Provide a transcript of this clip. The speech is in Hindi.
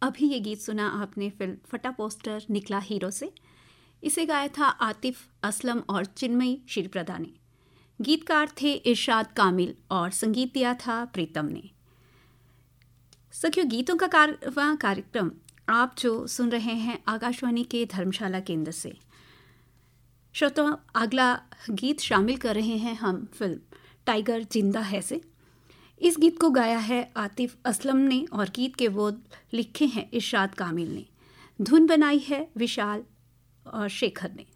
अभी ये गीत सुना आपने फिल्म फटा पोस्टर निकला हीरो से। इसे गाया था आतिफ असलम और चिन्मयी श्रीप्रदा ने। गीतकार थे इरशाद कामिल और संगीत दिया था प्रीतम ने। सखियों, गीतों का कारवां कार्यक्रम आप जो सुन रहे हैं आकाशवाणी के धर्मशाला केंद्र से। श्रोताओं, अगला गीत शामिल कर रहे हैं हम फिल्म टाइगर जिंदा है से। इस गीत को गाया है आतिफ असलम ने और गीत के बोल लिखे हैं इरशाद कामिल ने। धुन बनाई है विशाल और शेखर ने।